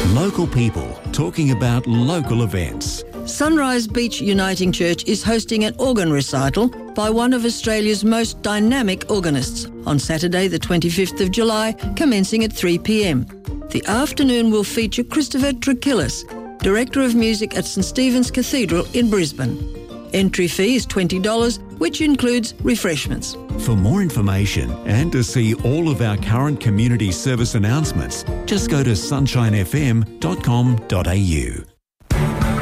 Local people talking about local events. Sunrise Beach Uniting Church is hosting an organ recital by one of Australia's most dynamic organists on Saturday the 25th of July, commencing at 3 p.m. The afternoon will feature Christopher Trakillis, Director of Music at St Stephen's Cathedral in Brisbane. Entry fee is $20, which includes refreshments. For more information and to see all of our current community service announcements, just go to sunshinefm.com.au.